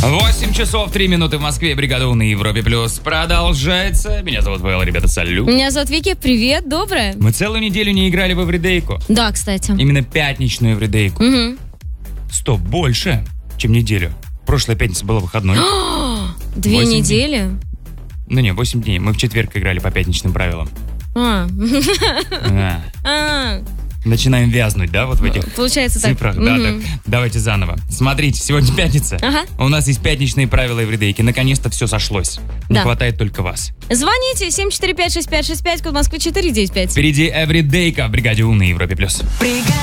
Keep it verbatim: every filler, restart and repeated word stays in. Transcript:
восемь часов три минуты в Москве. Бригада У на Европе Плюс продолжается. Меня зовут Вэлла, ребята, салют. Меня зовут Вики, привет, доброе. Мы целую неделю не играли в эвридейку. Да, кстати. Именно пятничную эвридейку. Угу. Стоп, больше, чем неделю. Прошлая пятница была выходной. Две восемь недели? Дней. Ну не, восемь дней. Мы в четверг играли по пятничным правилам. А. А. А. Начинаем вязнуть, да, вот в этих Получается цифрах. так. Да, Угу. так. Давайте заново. Смотрите, сегодня пятница. Ага. У нас есть пятничные правила эвридейки. Наконец-то все сошлось. Не Да. хватает только вас. Звоните семь четыре пять шесть пять шесть пять, код Москвы четыре девять пять. Впереди эвридейка в Бригаде У на Европе Плюс.